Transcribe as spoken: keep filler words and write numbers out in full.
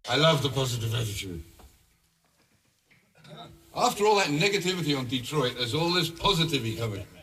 I love the positive attitude. After all that negativity on Detroit, there's all this positivity coming.